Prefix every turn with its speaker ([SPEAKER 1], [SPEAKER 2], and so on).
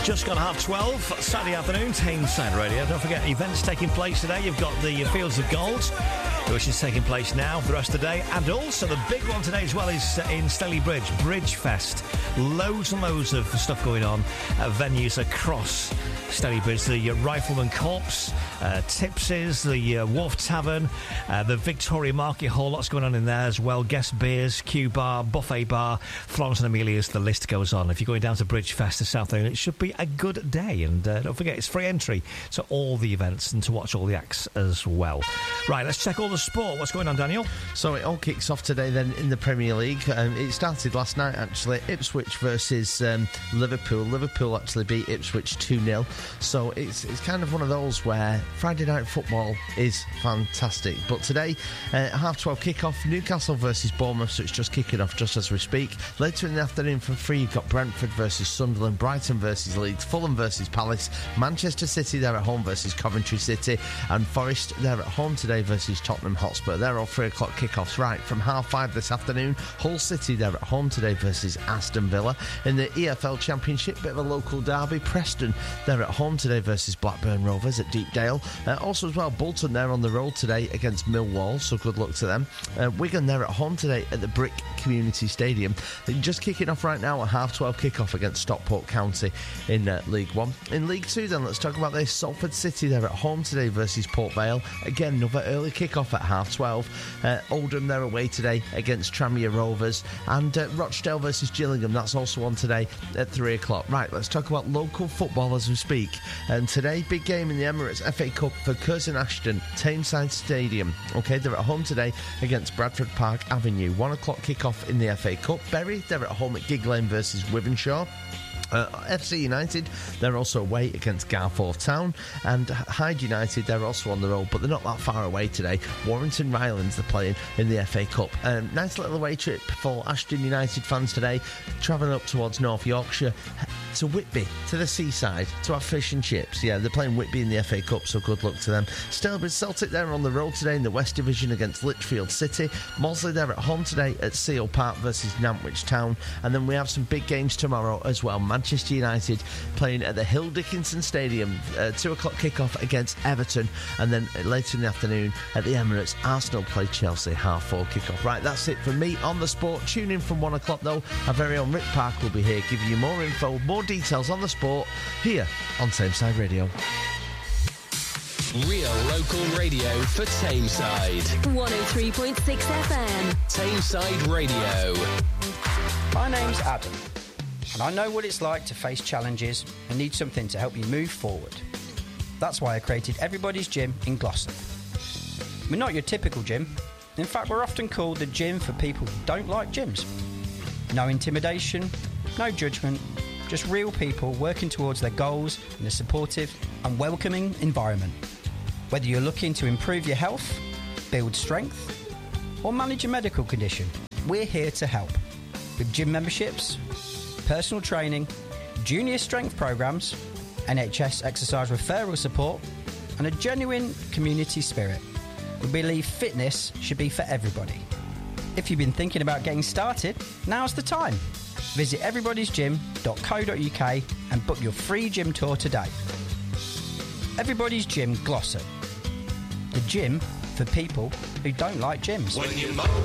[SPEAKER 1] Just gone 12:30, Saturday afternoon, Tameside Radio. Don't forget, events taking place today. You've got the Fields of Gold, which is taking place now for the rest of the day. And also the big one today as well is in Staley Bridge, Bridge Fest. Loads and loads of stuff going on at venues across Staley Bridge. The Rifleman Corps, Tips's, the Wharf Tavern, the Victoria Market Hall. Lots going on in there as well. Guest Beers, Q Bar, Buffet Bar, Florence and Amelia's. The list goes on. If you're going down to Bridge Fest this afternoon, it should be a good day. And don't forget, it's free entry to all the events and to watch all the acts as well. Right, let's check all the sport. What's going on, Daniel?
[SPEAKER 2] So it all kicks off today then in the Premier League. It started last night, actually. Ipswich versus Liverpool. Liverpool actually beat Ipswich 2-0. So it's kind of one of those where Friday night football is fantastic. But today, 12:30 kick-off, Newcastle versus Bournemouth, so it's just kicking off just as we speak. Later in the afternoon from 3, you've got Brentford versus Sunderland, Brighton versus Leeds, Fulham versus Palace, Manchester City, they're at home versus Coventry City, and Forest, they're at home today versus Tottenham Hotspur. They're all 3 o'clock kick-offs. Right, from 5:30 this afternoon, Hull City, they're at home today versus Aston Villa. In the EFL Championship, bit of a local derby, Preston, they're at home today versus Blackburn Rovers at Deepdale. Also as well, Bolton, they're on the road today against Millwall, so good luck to them. Wigan, they're at home today at the Brick Community Stadium. They're just kicking off right now at 12:30 kick-off against Stockport County in League 1. In League 2 then, let's talk about this. Salford City, they're at home today versus Port Vale. Again, another early kick-off at 12:30. Oldham, they're away today against Tranmere Rovers. And Rochdale versus Gillingham, that's also on today at 3 o'clock. Right, let's talk about local football as we speak. And today, big game in the Emirates FA Cup for Curzon Ashton, Tameside Stadium. Okay, they're at home today against Bradford Park Avenue. 1 o'clock kick-off in the FA Cup. Bury, they're at home at Gig Lane versus Wythenshawe. FC United, they're also away against Garforth Town, and Hyde United, they're also on the road, but they're not that far away today. Warrington Rylands, they're playing in the FA Cup. Nice little away trip for Ashton United fans today, travelling up towards North Yorkshire to Whitby, to the seaside, to have fish and chips. Yeah, they're playing Whitby in the FA Cup, so good luck to them. Stalybridge Celtic, they're on the road today in the West Division against Lichfield City. Mossley, they're at home today at Seal Park versus Nantwich Town. And then we have some big games tomorrow as well. Manchester United playing at the Hill Dickinson Stadium, 2 o'clock kick-off against Everton. And then later in the afternoon at the Emirates, Arsenal play Chelsea, 4:30 kick-off. Right, that's it from me on the sport. Tune in from 1 o'clock though. Our very own Rick Park will be here giving you more info, more details on the sport here on Tameside Radio.
[SPEAKER 3] Real local radio for Tameside.
[SPEAKER 4] 103.6 FM.
[SPEAKER 3] Tameside Radio.
[SPEAKER 5] My name's Adam, and I know what it's like to face challenges and need something to help you move forward. That's why I created Everybody's Gym in Glossop. We're not your typical gym. In fact, we're often called the gym for people who don't like gyms. No intimidation, no judgment, just real people working towards their goals in a supportive and welcoming environment. Whether you're looking to improve your health, build strength, or manage a medical condition, we're here to help. With gym memberships, personal training, junior strength programs, NHS exercise referral support, and a genuine community spirit, we believe fitness should be for everybody. If you've been thinking about getting started, now's the time. Visit everybody'sgym.co.uk and book your free gym tour today. Everybody's Gym Glossop. The gym for people who don't like gyms.